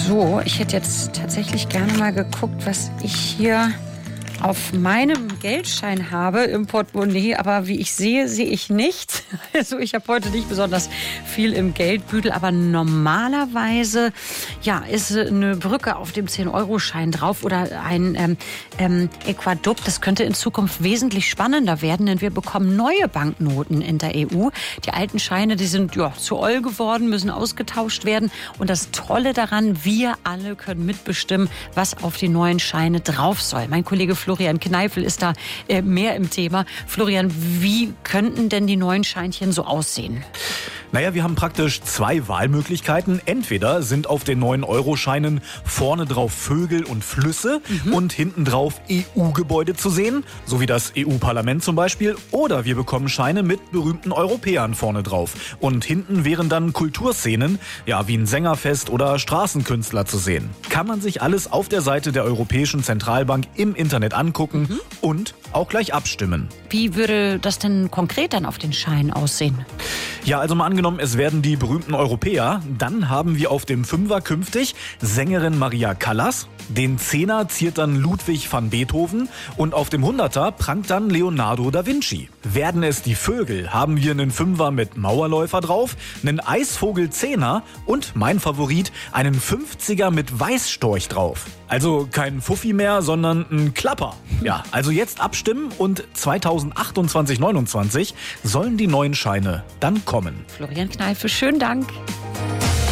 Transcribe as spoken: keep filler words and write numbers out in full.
So, ich hätte jetzt tatsächlich gerne mal geguckt, was ich hier auf meinem Geldschein habe im Portemonnaie, aber wie ich sehe, sehe ich nichts. Also ich habe heute nicht besonders viel im Geldbüdel, aber normalerweise ja, ist eine Brücke auf dem zehn-Euro-Schein drauf oder ein ähm, ähm, Aquädukt. Das könnte in Zukunft wesentlich spannender werden, denn wir bekommen neue Banknoten in der E U. Die alten Scheine, die sind ja zu oll geworden, müssen ausgetauscht werden. Und das Tolle daran, wir alle können mitbestimmen, was auf die neuen Scheine drauf soll. Mein Kollege Florian Kneifel ist da äh, mehr im Thema. Florian, wie könnten denn die neuen Scheinchen so aussehen? Naja, wir haben praktisch zwei Wahlmöglichkeiten. Entweder sind auf den neuen Euro-Scheinen vorne drauf Vögel und Flüsse mhm. und hinten drauf E U-Gebäude zu sehen, so wie das E U-Parlament zum Beispiel. Oder wir bekommen Scheine mit berühmten Europäern vorne drauf. Und hinten wären dann Kulturszenen, ja, wie ein Sängerfest oder Straßenkünstler zu sehen. Kann man sich alles auf der Seite der Europäischen Zentralbank im Internet angucken mhm. und auch gleich abstimmen. Wie würde das denn konkret dann auf den Scheinen aussehen? Ja, also mal angenommen, es werden die berühmten Europäer, dann haben wir auf dem Fünfer künftig Sängerin Maria Callas, den Zehner ziert dann Ludwig van Beethoven und auf dem Hunderter prangt dann Leonardo da Vinci. Werden es die Vögel, haben wir einen Fünfer mit Mauerläufer drauf, einen Eisvogel Zehner und mein Favorit, einen Fünfziger mit Weißstorch drauf. Also kein Fuffi mehr, sondern ein Klapper. Ja, also jetzt abstimmen und zweitausendachtundzwanzig neunundzwanzig sollen die neuen Scheine dann kommen. Florian Kneifel, schönen Dank.